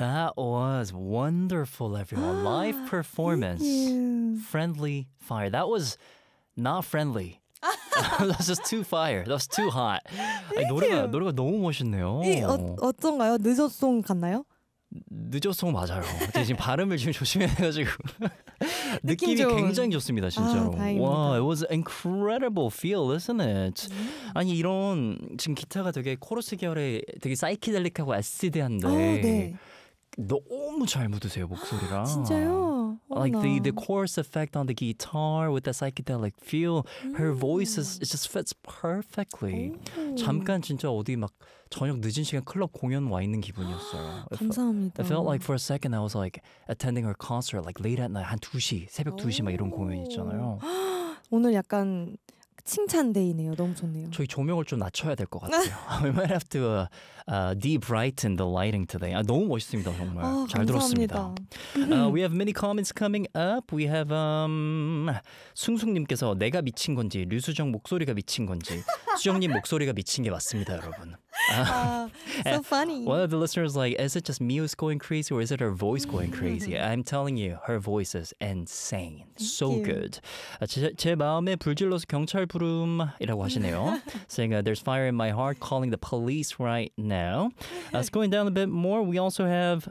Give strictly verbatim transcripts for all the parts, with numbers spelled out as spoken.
That was wonderful, everyone. Live performance. Friendly fire. That was not friendly. That was just too fire. That was too hot. 아니, 노래가 노래가 너무 멋있네요. 이 어, 어떤가요? 늦었송 같나요? 늦었송 맞아요. 제가 지금 발음을 지금 조심해가지고 느낌이 굉장히 좋습니다, 진짜로. 아, 와, it was an incredible feel, isn't it? 음. 아니 이런 지금 기타가 되게 코러스 계열의 되게 사이키델릭하고 애시드한데. 어, 네. 너무 잘 묻으세요 목소리랑. 진짜요? Like the the chorus effect on the guitar with the psychedelic feel, her voice is it just fits perfectly. 오. 잠깐 진짜 어디 막 저녁 늦은 시간 클럽 공연 와 있는 기분이었어요. 감사합니다. I felt like for a second I was like attending her concert like late at night 한 두 시 새벽 두 시 막 이런 공연 있잖아요. 오늘 약간 칭찬데이네요. 너무 좋네요. 저희 조명을 좀 낮춰야 될 것 같아요. We might have to uh, uh, de-brighten the lighting today. 아, 너무 멋있습니다, 정말. 아, 잘 들었습니다. uh, we have many comments coming up. We have um, 숭숭님께서 내가 미친 건지 류수정 목소리가 미친 건지 수정님 목소리가 미친 게 맞습니다, 여러분. Uh, so funny. One of the listeners like, is it just me who's going crazy or is it her voice going crazy? I'm telling you, her voice is insane. So you. good. 아, 제, 제 마음에 불질러서 경찰 부름이라고 하시네요. Saying uh, there's fire in my heart, calling the police right now. Uh, it's going down a bit more. We also have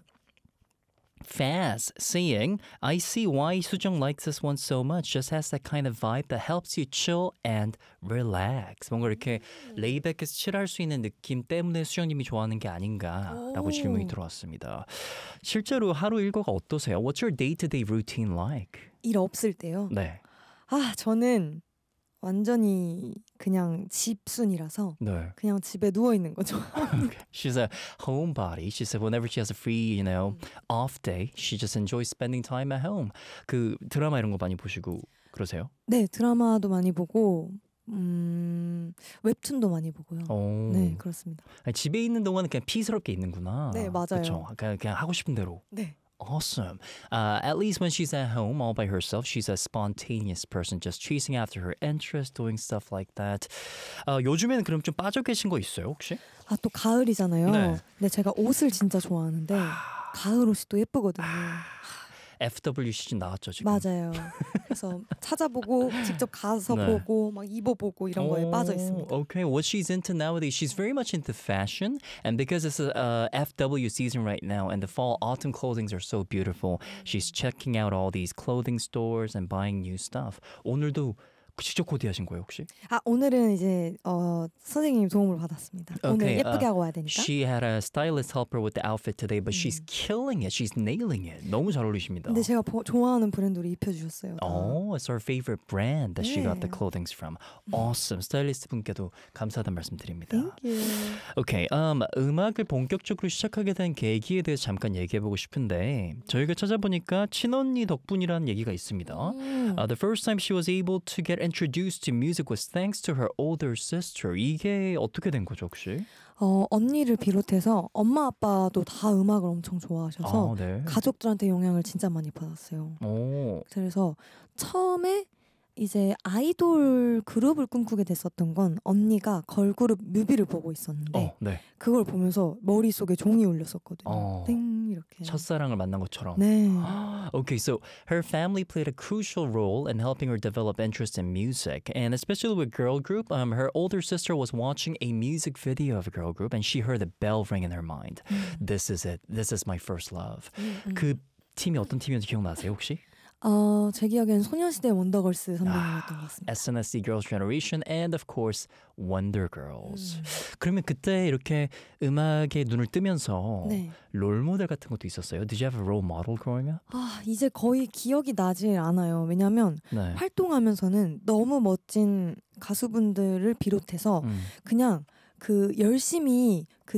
Faz saying, I see why Sujong likes this one so much. Just has that kind of vibe that helps you chill and relax. 뭔가 이렇게 레이백해서 칠할 수 있는 느낌 때문에 수정님이 좋아하는 게 아닌가라고 오. 질문이 들어왔습니다. 실제로 하루 일과가 어떠세요? What's your day-to-day routine like? 일 없을 때요? 네. 아, 저는 완전히 그냥 집순이라서 네. 그냥 집에 누워 있는 거죠. She's a homebody. She said whenever she has a free, you know, off day, she just enjoys spending time at home. 그 드라마 이런 거 많이 보시고 그러세요? 네, 드라마도 많이 보고 음, 웹툰도 많이 보고요. 오. 네, 그렇습니다. 아니, 집에 있는 동안은 그냥 피스럽게 있는구나. 네, 맞아요. 그렇죠. 그냥, 그냥 하고 싶은 대로. 네. Awesome. Uh, at least when she's at home all by herself, she's a spontaneous person, just chasing after her interests, doing stuff like that. Uh, 요즘에는 그럼 좀 빠져 계신 거 있어요, 혹시? 아, 또 가을이잖아요. 네. 근데 제가 옷을 진짜 좋아하는데 가을 옷이 또 예쁘거든요. 에프더블유 시즌 나왔죠, 지금. 맞아요. 그래서 찾아보고 직접 가서 네. 보고 막 입어보고 이런 거에 oh, 빠져 있습니다. Okay, what she's into nowadays, she's very much into fashion, and because it's a uh, F W season right now, and the fall autumn clothings are so beautiful, she's checking out all these clothing stores and buying new stuff. 오늘도 직접 코디하신 거예요, 혹시? 아, 오늘은 이제 어, 선생님 도움을 받았습니다. Okay, 오늘 예쁘게 uh, 하고 와야 되니까. She had a stylist help her with the outfit today, but she's killing it. She's nailing it. 너무 잘 어울리십니다. 근데 제가 보, 좋아하는 브랜드로 입혀주셨어요. 다. Oh, it's our favorite brand that 네. she got the clothings from. Awesome. 스타일리스트 분께도 감사하다는 말씀 드립니다. Thank you. Okay, um, 음악을 본격적으로 시작하게 된 계기에 대해서 잠깐 얘기해보고 싶은데 저희가 찾아보니까 친언니 덕분이라는 얘기가 있습니다. 음. Uh, the first time she was able to get introduced to music was thanks to her older sister. 이게 어떻게 된 거죠, 혹시? 어, 언니를 비롯해서 엄마 아빠도 다 음악을 엄청 좋아하셔서 아, 네. 가족들한테 영향을 진짜 많이 받았어요. 오. 그래서 처음에 이제 아이돌 그룹을 꿈꾸게 됐었던 건 언니가 걸그룹 뮤비를 보고 있었는데 어, 네. 그걸 보면서 머릿속에 종이 울렸었거든요. 어. 땡 이렇게. 첫사랑을 만난 것처럼. 네. Okay, so her family played a crucial role in helping her develop interest in music. And especially with girl group, um, her older sister was watching a music video of a girl group and she heard a bell ring in her mind. 음. This is it. This is my first love. 음, 음. 그 팀이 어떤 팀이었는지 기억나세요, 혹시? 어, 제 기억에는 소녀시대 원더걸스 선배님이었던 것 같습니다. 에스엔에스디 Girls' Generation and of course Wonder Girls. 음. 그러면 그때 이렇게 음악에 눈을 뜨면서 네. 롤 모델 같은 것도 있었어요? Did you have a role model growing up? 아, 이제 거의 기억이 나질 않아요. 왜냐하면 네. 활동하면서는 너무 멋진 가수분들을 비롯해서 음. 그냥 그 열심히 그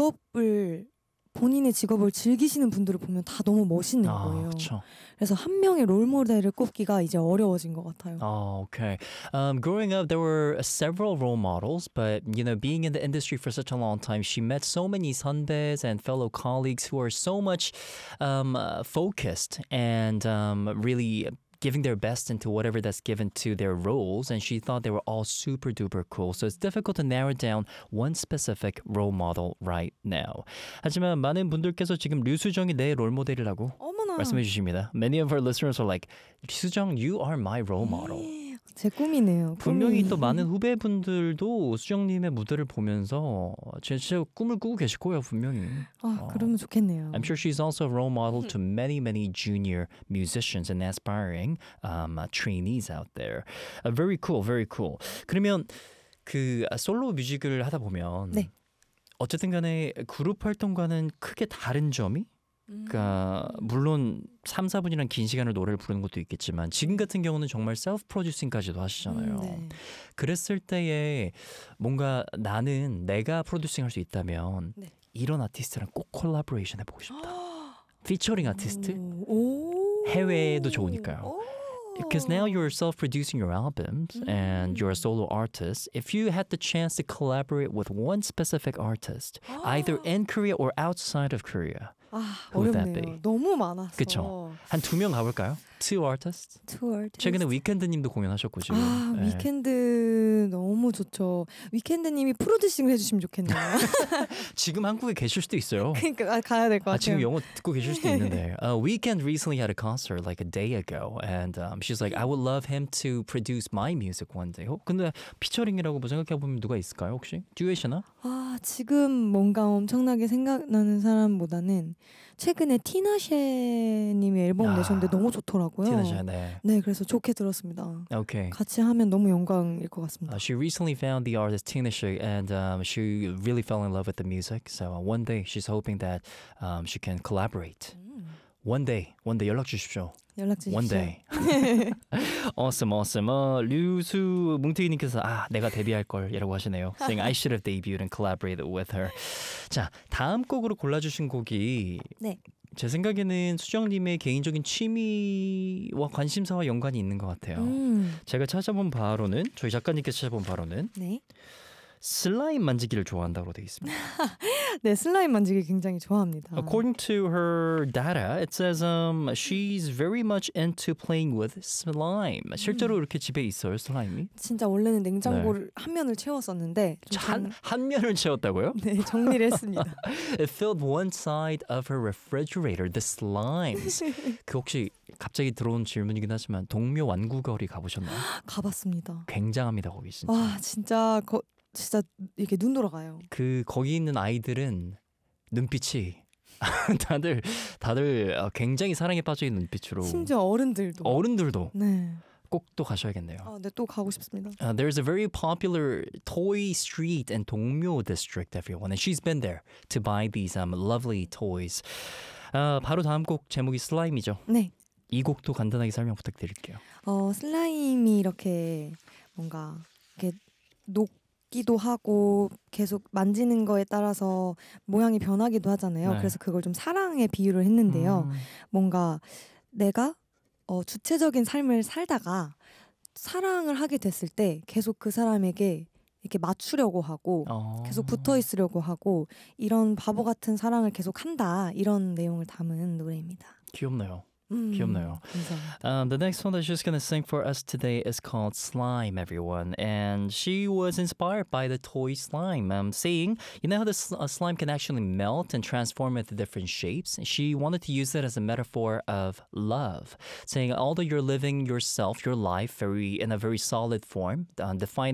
직업을 본인의 직업을 즐기시는 분들을 보면 다 너무 멋있는 아, 거예요. 그쵸. 그래서 한 명의 롤 모델을 꼽기가 이제 어려워진 것 같아요. Oh, okay. Um, growing up, there were several role models, but you know, being in the industry for such a long time, she met so many 선배s and fellow colleagues who are so much um, uh, focused and um, really giving their best into whatever that's given to their roles, and she thought they were all super duper cool. So it's difficult to narrow down one specific role model right now. 하지만 많은 분들께서 지금 류수정이 내 롤 모델이라고 어머나. 말씀해 주십니다. Many of our listeners are like, 류수정, you are my role model. 제 꿈이네요. 분명히 꿈이. 또 많은 후배분들도 수정님의 무대를 보면서 진짜 꿈을 꾸고 계실 거예요, 분명히. 아, 어. 그러면 좋겠네요. I'm sure she's also a role model to many, many junior musicians and aspiring um, trainees out there. Uh, very cool, very cool. 그러면 그 솔로 뮤직을 하다 보면 네. 어쨌든 간에 그룹 활동과는 크게 다른 점이 그러니까 물론 삼, 사 분이란 긴 시간을 노래를 부르는 것도 있겠지만 지금 같은 경우는 정말 셀프 프로듀싱까지도 하시잖아요. 음, 네. 그랬을 때에 뭔가 나는 내가 프로듀싱 할 수 있다면 네. 이런 아티스트랑 꼭 콜라보레이션 해보고 싶다. 피처링 아티스트? 오, 오. 해외도 좋으니까요. 오. Because now you're self-producing your albums and you're a solo artist. If you had the chance to collaborate with one specific artist, either in Korea or outside of Korea, 아, Who would that 어렵네요. be? 너무 많아서. 그쵸? 한 두 명 가볼까요? Two artists? Two artists. 최근에 위켄드님도 공연하셨고 지금. 아, 네. 위켄드 너무 좋죠. 위켄드님이 프로듀싱을 해주시면 좋겠네요. 지금 한국에 계실 수도 있어요. 그러니까 아, 가야 될 것 같아요. 아, 지금 영어 듣고 계실 수도 있는데. Uh, Weekend recently had a concert like a day ago, and um, she's like, I would love him to produce my music one day. 어? 근데 피처링이라고 뭐 생각해 보면 누가 있을까요 혹시? 듀엣이나? 아, 지금 뭔가 엄청나게 생각나는 사람보다는 최근에 티나셰님이 앨범 아, 내셨는데 너무 좋더라고요. 티나샤, 네. 네, 그래서 좋게 들었습니다. Okay. 같이 하면 너무 영광일 것 같습니다. Uh, she recently found the artist Tina Shay, and um, she really fell in love with the music. So uh, one day she's hoping that um, she can collaborate. One day, one day 연락 주십시오. 연락 주십시오. One day. awesome, awesome. 어, 류수 뭉태기님께서 아 내가 데뷔할 걸이라고 하시네요. Saying I should have debuted and collaborated with her. 자 다음 곡으로 골라주신 곡이 네. 제 생각에는 수정님의 개인적인 취미와 관심사와 연관이 있는 것 같아요. 음, 제가 찾아본 바로는 저희 작가님께서 찾아본 바로는 네. 슬라임 만지기를 좋아한다고 되어 있습니다. 네, 슬라임 만지기 굉장히 좋아합니다. According to her data, it says um she's very much into playing with slime. 실제로 이렇게 집에 있어요, 슬라임이? 진짜 원래는 냉장고를 한 면을 채웠었는데 좀 한, 정- 한 면을 채웠다고요? 네, 정리를 했습니다. It filled one side of her refrigerator, the slimes. 그 혹시 갑자기 들어온 질문이긴 하지만 동묘 완구거리 가보셨나요? 가봤습니다. 굉장합니다, 거기 진짜. 와, 진짜 거, 진짜 이렇게 눈 돌아가요. 그 거기 있는 아이들은 눈빛이 다들 다들 어, 굉장히 사랑에 빠져 있는 눈빛으로 심지어 어른들도. 어른들도 네. 꼭 또 가셔야겠네요. 아, 네, 또 가고 싶습니다. Uh, there's a very popular toy street in Dongmyo district, everyone, and she's been there to buy these um, lovely toys. 아, 바로 다음 곡 제목이 슬라임이죠. 네. 이 곡도 간단하게 설명 부탁드릴게요. 어, 슬라임이 이렇게 뭔가 이렇게 녹기도 하고 계속 만지는 거에 따라서 모양이 변하기도 하잖아요. 네. 그래서 그걸 좀 사랑에 비유를 했는데요. 음, 뭔가 내가 어, 주체적인 삶을 살다가 사랑을 하게 됐을 때 계속 그 사람에게 이렇게 맞추려고 하고 어. 계속 붙어 있으려고 하고 이런 바보 같은 사랑을 계속 한다 이런 내용을 담은 노래입니다. 귀엽네요. 음, 귀엽네요. 감사합니다. Um, the next one that she's going to sing for us today is called Slime, everyone. And she was inspired by the toy slime, um, saying, you know how the sl- uh, slime can actually melt and transform into different shapes? She wanted to use it as a metaphor of love, saying, although you're living yourself, your life, very in a very solid form, uh, defined